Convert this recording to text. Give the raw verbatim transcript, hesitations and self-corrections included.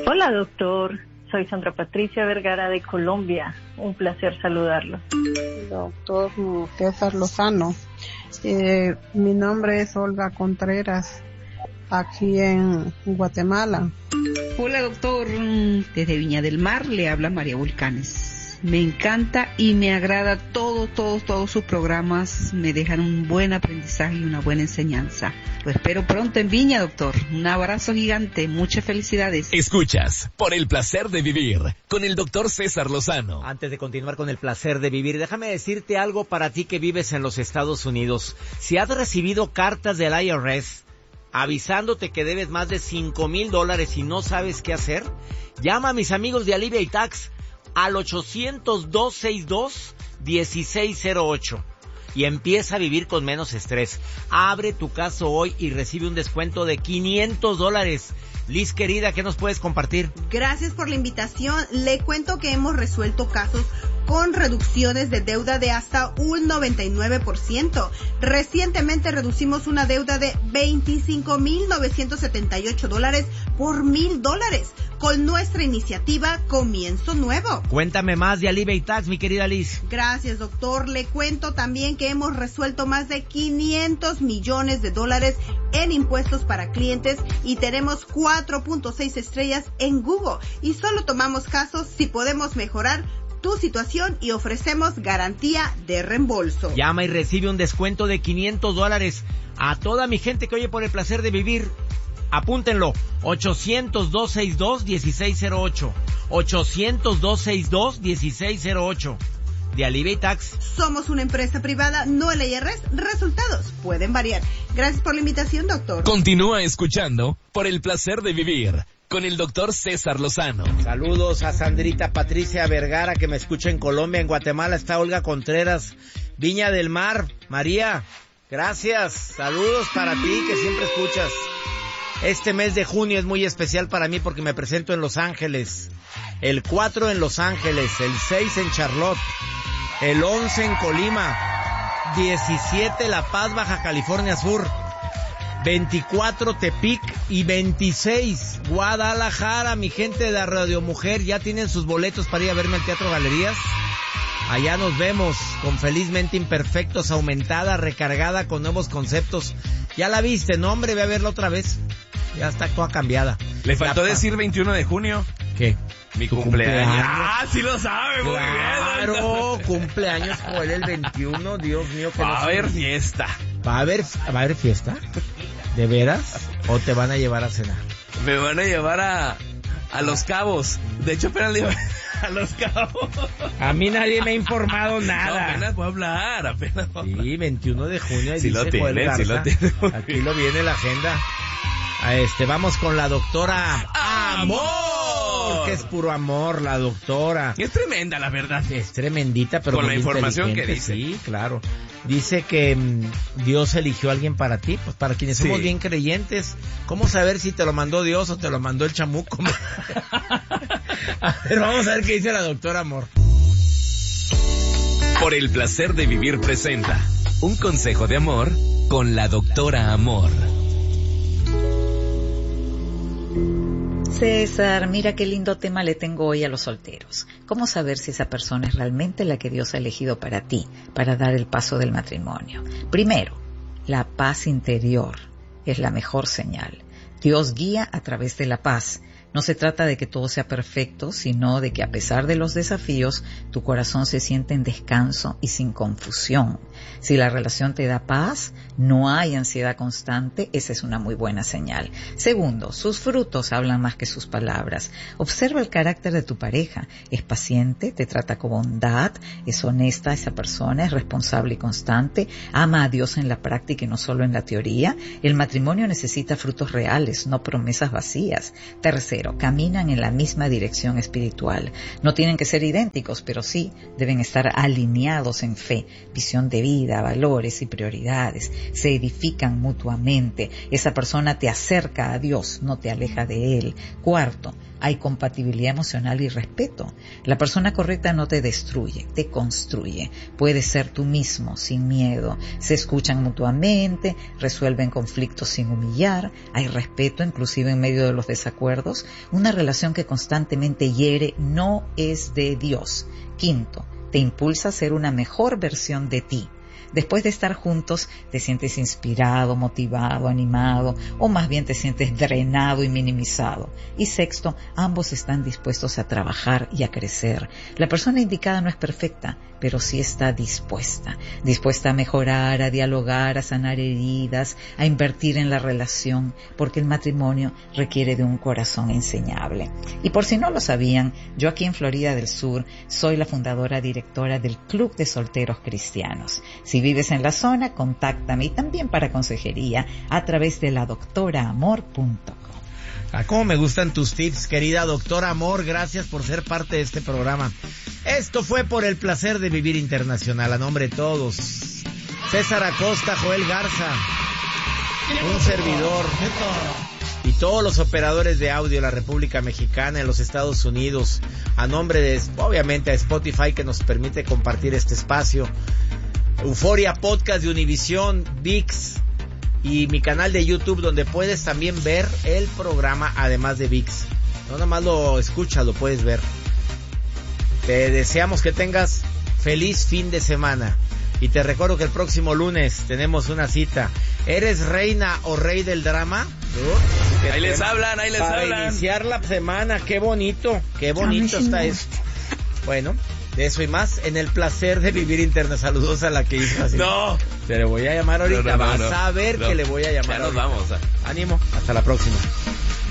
Hola, doctor. Soy Sandra Patricia Vergara de Colombia. Un placer saludarlo. Doctor César Lozano. Eh, mi nombre es Olga Contreras, aquí en Guatemala. Hola, doctor. Desde Viña del Mar le habla María Volcanes. Me encanta y me agrada todo, todos, todos sus programas. Me dejan un buen aprendizaje y una buena enseñanza. Lo espero pronto en Viña, doctor. Un abrazo gigante. Muchas felicidades. Escuchas Por el Placer de Vivir con el doctor César Lozano. Antes de continuar con el placer de vivir, déjame decirte algo para ti que vives en los Estados Unidos. Si has recibido cartas del I R S avisándote que debes más de cinco mil dólares y no sabes qué hacer, llama a mis amigos de Alivia y Tax al ochocientos, dos sesenta y dos, dieciséis cero ocho y empieza a vivir con menos estrés. Abre tu caso hoy y recibe un descuento de quinientos dólares. Liz, querida, ¿qué nos puedes compartir? Gracias por la invitación. Le cuento que hemos resuelto casos con reducciones de deuda de hasta un noventa y nueve por ciento. Recientemente reducimos una deuda de veinticinco mil novecientos setenta y ocho dólares por mil dólares con nuestra iniciativa Comienzo Nuevo. Cuéntame más de Alivia y Tax, mi querida Liz. Gracias, doctor. Le cuento también que hemos resuelto más de quinientos millones de dólares en impuestos para clientes y tenemos cuatro punto seis estrellas en Google. Y solo tomamos casos si podemos mejorar tu situación y ofrecemos garantía de reembolso. Llama y recibe un descuento de quinientos dólares a toda mi gente que oye Por el Placer de Vivir. Apúntenlo, ochocientos, dos sesenta y dos, dieciséis cero ocho, ochocientos, dos sesenta y dos, dieciséis cero ocho. De Alivia y Tax. Somos una empresa privada, no el I R S. Resultados pueden variar. Gracias por la invitación, doctor. Continúa escuchando Por el Placer de Vivir con el doctor César Lozano. Saludos a Sandrita Patricia Vergara, que me escucha en Colombia. En Guatemala está Olga Contreras, Viña del Mar. María, gracias. Saludos para ti, que siempre escuchas. Este mes de junio es muy especial para mí porque me presento en Los Ángeles. El cuatro en Los Ángeles, el seis en Charlotte, el once en Colima, diecisiete La Paz, Baja California Sur, veinticuatro Tepic y veintiséis Guadalajara. Mi gente de Radio Mujer ya tienen sus boletos para ir a verme al Teatro Galerías. Allá nos vemos con Felizmente Imperfectos, aumentada, recargada con nuevos conceptos. Ya la viste, no hombre, ve a verla otra vez. Ya está toda cambiada. Le faltó pa- decir veintiuno de junio. ¿Qué? Mi cumpleaños. cumpleaños. Ah, sí lo sabe, muy Claro, bien. cumpleaños Joel el veintiuno, Dios mío. Que Va no a sé. haber fiesta. ¿Va a haber, ¿Va a haber fiesta? ¿De veras? ¿O te van a llevar a cenar? Me van a llevar a, a Los Cabos. De hecho, apenas le iba a Los Cabos. A mí nadie me ha informado No, nada. apenas voy a hablar, apenas voy a hablar. Sí, veintiuno de junio. Ahí Sí dice lo tiene, Joel sí lo Garza. tiene. Aquí lo viene la agenda. A este, vamos con la doctora Amor, que es puro amor, la doctora. Es tremenda, la verdad. Es tremendita, pero Con la muy información que inteligente. dice. Sí, claro. Dice que mmm, Dios eligió a alguien para ti, pues para quienes somos Sí. bien creyentes. ¿Cómo saber si te lo mandó Dios o te lo mandó el chamuco? A ver, vamos a ver qué dice la doctora Amor. Por el Placer de Vivir presenta un consejo de amor con la doctora Amor. César, mira qué lindo tema le tengo hoy a los solteros. ¿Cómo saber si esa persona es realmente la que Dios ha elegido para ti, para dar el paso del matrimonio? Primero, la paz interior es la mejor señal. Dios guía a través de la paz. No se trata de que todo sea perfecto, sino de que a pesar de los desafíos, tu corazón se siente en descanso y sin confusión. Si la relación te da paz, no hay ansiedad constante, esa es una muy buena señal. Segundo, sus frutos hablan más que sus palabras. Observa el carácter de tu pareja. Es paciente, te trata con bondad, es honesta esa persona, es responsable y constante, ama a Dios en la práctica y no solo en la teoría. El matrimonio necesita frutos reales, no promesas vacías. Tercero, caminan en la misma dirección espiritual. No tienen que ser idénticos, pero sí deben estar alineados en fe, visión de vida, valores y prioridades. Se edifican mutuamente. Esa persona te acerca a Dios, no te aleja de Él. Cuarto, hay compatibilidad emocional y respeto. La persona correcta no te destruye, te construye. Puedes ser tú mismo, sin miedo. Se escuchan mutuamente, resuelven conflictos sin humillar. Hay respeto, inclusive en medio de los desacuerdos. Una relación que constantemente hiere no es de Dios. Quinto, te impulsa a ser una mejor versión de ti. Después de estar juntos, te sientes inspirado, motivado, animado, o más bien te sientes drenado y minimizado. Y sexto, ambos están dispuestos a trabajar y a crecer. La persona indicada no es perfecta, pero sí está dispuesta. Dispuesta a mejorar, a dialogar, a sanar heridas, a invertir en la relación, porque el matrimonio requiere de un corazón enseñable. Y por si no lo sabían, yo aquí en Florida del Sur soy la fundadora directora del Club de Solteros Cristianos. Si vives en la zona, contáctame y también para consejería a través de la doctora amor punto com. Ah, cómo me gustan tus tips, querida doctora Amor. Gracias por ser parte de este programa. Esto fue Por el Placer de Vivir Internacional. A nombre de todos, César Acosta, Joel Garza, un servidor y todos los operadores de audio de la República Mexicana, en los Estados Unidos. A nombre de, obviamente, a Spotify, que nos permite compartir este espacio. Euforia Podcast de Univisión, V I X y mi canal de YouTube, donde puedes también ver el programa además de V I X. No nada más lo escuchas, lo puedes ver. Te deseamos que tengas feliz fin de semana. Y te recuerdo que el próximo lunes tenemos una cita. ¿Eres reina o rey del drama? Uh, ahí les hablan, ahí les para hablan. Para iniciar la semana, qué bonito, qué bonito está esto. Bueno, de eso y más en El Placer de Vivir Interna. Saludos a la que hizo así. No. Te le voy a llamar ahorita. No, no, no, Vas no. a ver No. que le voy a llamar. Ya nos ahorita. vamos. Ánimo. Hasta la próxima.